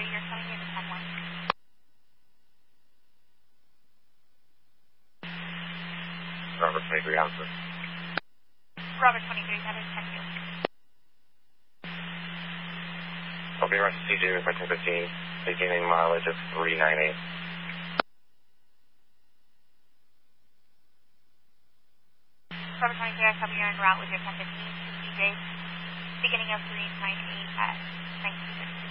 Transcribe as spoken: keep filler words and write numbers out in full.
you're coming in ten one. Robert twenty-three, answer. Robert twenty-three, that is ten two. I'll be around C J with my ten fifteen, beginning mileage of three ninety. Robert twenty-three, I copy you're en route with your ten fifteen to C J, beginning of three ninety-eight at nineteen fifty.